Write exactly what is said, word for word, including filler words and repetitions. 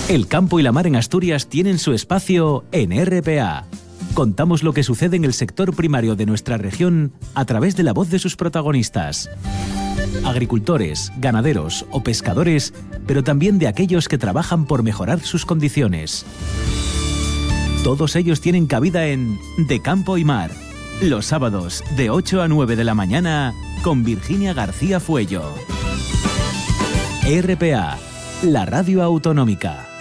El campo y la mar en Asturias tienen su espacio en R P A. Contamos lo que sucede en el sector primario de nuestra región a través de la voz de sus protagonistas. Agricultores, ganaderos o pescadores, pero también de aquellos que trabajan por mejorar sus condiciones. Todos ellos tienen cabida en De Campo y Mar, los sábados de ocho a nueve de la mañana con Virginia García Fuello. R P A, la radio autonómica.